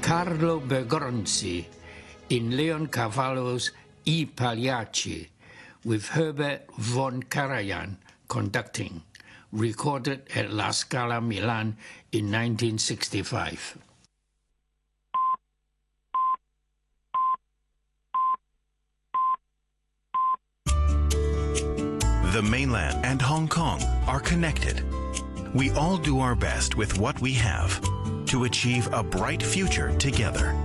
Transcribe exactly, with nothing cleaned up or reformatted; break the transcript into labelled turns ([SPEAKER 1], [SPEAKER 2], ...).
[SPEAKER 1] Carlo Bergonzi in Leoncavallo's I Pagliacci, with Herbert von Karajan conducting, recorded at La Scala Milan in nineteen sixty-five.
[SPEAKER 2] The mainland and Hong Kong are connected. We all do our best with what we have to achieve a bright future together.